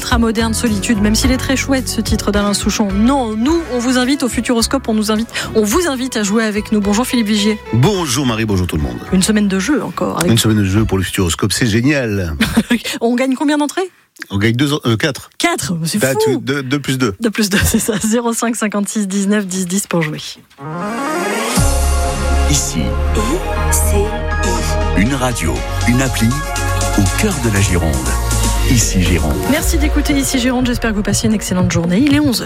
ultra-moderne Solitude, même s'il est très chouette ce titre d'Alain Souchon. Non, nous, on vous invite au Futuroscope, on vous invite à jouer avec nous. Bonjour Philippe Vigier. Bonjour Marie, bonjour tout le monde. Une semaine de jeu encore. Une semaine de jeu pour le Futuroscope, c'est génial. On gagne combien d'entrées ? On gagne 4. 4, c'est fou. 2 plus 2. 2 plus 2, c'est ça. 05 56 19 10 10 pour jouer. Ici, une radio, une appli au cœur de la Gironde. Ici Gironde. Merci d'écouter Ici Gironde, j'espère que vous passez une excellente journée. Il est 11h.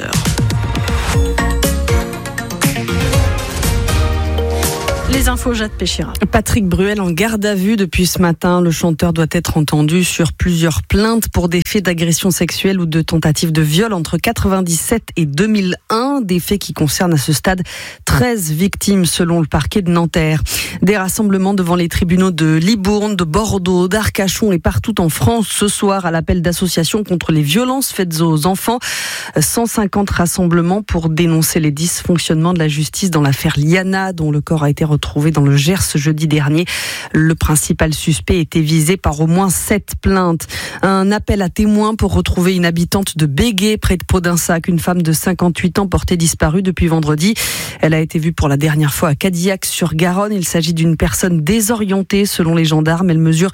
Les infos, Jade Péchira. Patrick Bruel en garde à vue depuis ce matin. Le chanteur doit être entendu sur plusieurs plaintes pour des faits d'agression sexuelle ou de tentative de viol entre 1997 et 2001. Des faits qui concernent à ce stade 13 victimes selon le parquet de Nanterre. Des rassemblements devant les tribunaux de Libourne, de Bordeaux, d'Arcachon et partout en France ce soir à l'appel d'associations contre les violences faites aux enfants. 150 rassemblements pour dénoncer les dysfonctionnements de la justice dans l'affaire Liana dont le corps a été retrouvé dans le Gers jeudi dernier. Le principal suspect était visé par au moins 7 plaintes. Un appel à témoins pour retrouver une habitante de Béguet, près de Podinsac, une femme de 58 ans portée disparue depuis vendredi. Elle a été vue pour la dernière fois à Cadillac-sur-Garonne. Il s'agit d'une personne désorientée selon les gendarmes. Elle mesure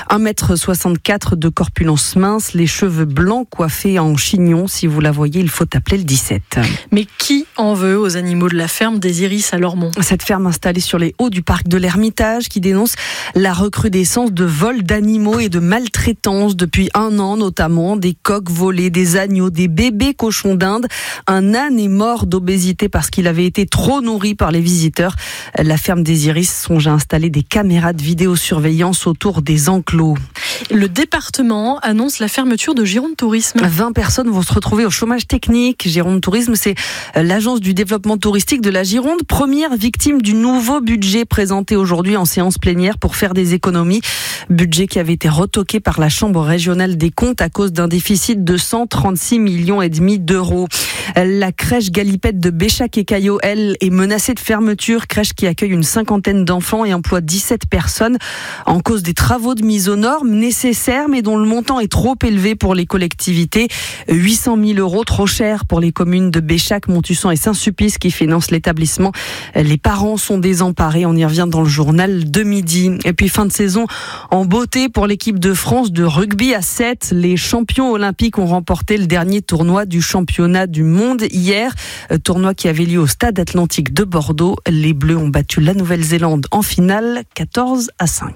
1,64 m de corpulence mince, les cheveux blancs coiffés en chignon. Si vous la voyez, il faut appeler le 17. Mais qui en veut aux animaux de la ferme des Iris à Lormont ? Cette ferme installée sur les hauts du parc de l'Ermitage qui dénonce la recrudescence de vols d'animaux et de maltraitance depuis 1 an, notamment des coqs volés, des agneaux, des bébés cochons d'Inde. Un âne est mort d'obésité parce qu'il avait été trop nourri par les visiteurs. La ferme des Iris songe à installer des caméras de vidéosurveillance autour des enclos. Le département annonce la fermeture de Gironde Tourisme. 20 personnes vont se retrouver au chômage technique. Gironde Tourisme, c'est l'agence du développement touristique de la Gironde, première victime du nouveau budget présenté aujourd'hui en séance plénière pour faire des économies. Budget qui avait été retoqué par la Chambre régionale des comptes à cause d'un déficit de 136,5 millions d'euros. La crèche Galipette de Béchac et Caillot, elle, est menacée de fermeture. Crèche qui accueille une 50aine d'enfants et emploie 17 personnes en cause des travaux de mise aux normes nécessaires mais dont le montant est trop élevé pour les collectivités. 800 000 euros, trop cher pour les communes de Béchac, Montusson et Saint-Sulpice qui financent l'établissement. Les parents sont désemparés. On y revient dans le journal de midi. Et puis fin de saison en beauté pour l'équipe de France de rugby à 7. Les champions olympiques ont remporté le dernier tournoi du championnat du monde hier. Tournoi qui avait lieu au Stade Atlantique de Bordeaux. Les Bleus ont battu la Nouvelle-Zélande en finale 14-5.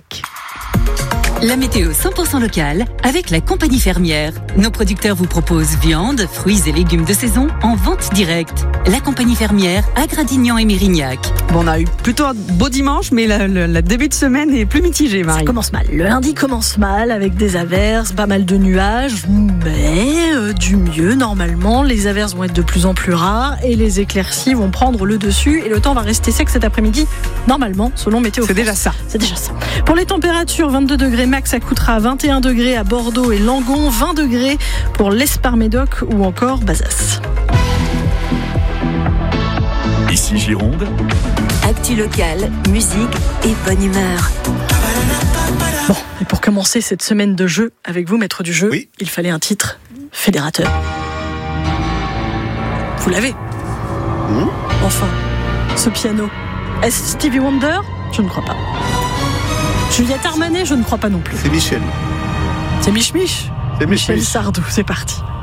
La météo 100% locale avec la compagnie fermière. Nos producteurs vous proposent viande, fruits et légumes de saison en vente directe. La compagnie fermière à Gradignan et Mérignac. Bon, on a eu plutôt un beau dimanche, mais le début de semaine est plus mitigé, Marie. Ça commence mal. Le lundi commence mal avec des averses, pas mal de nuages, mais du mieux normalement. Les averses vont être de plus en plus rares et les éclaircies vont prendre le dessus et le temps va rester sec cet après-midi, normalement, selon Météo France. C'est déjà ça. Pour les températures, 22 degrés max à Coutras, 21 degrés à Bordeaux et Langon, 20 degrés pour l'Esparmédoc ou encore Bazas. Ici Gironde. Actu locale, musique et bonne humeur. Bon, et pour commencer cette semaine de jeu avec vous, maître du jeu, oui. Il fallait un titre fédérateur. Vous l'avez ? Enfin, ce piano. Est-ce Stevie Wonder ? Je ne crois pas. Juliette Armanet, je ne crois pas non plus. C'est Michel. C'est Mich-Mich ? C'est Michel Sardou, c'est parti.